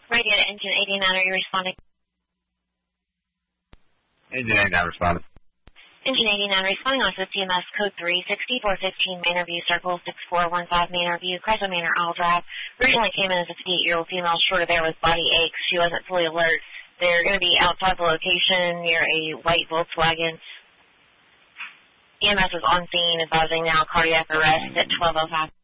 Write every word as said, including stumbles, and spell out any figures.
Radio to engine eighty-nine, are you responding? Engine eighty-nine responding. Engine eighty-nine responding on T M S code three sixty-four fifteen, Manor View Circle, six four one five Manor View, Crescent Manor, Isle Drive. Originally came in as a fifty-eight-year-old female, short of air with body aches. She wasn't fully alert. They're going to be outside the location near a white Volkswagen. E M S is on scene, advising now cardiac arrest at twelve oh five.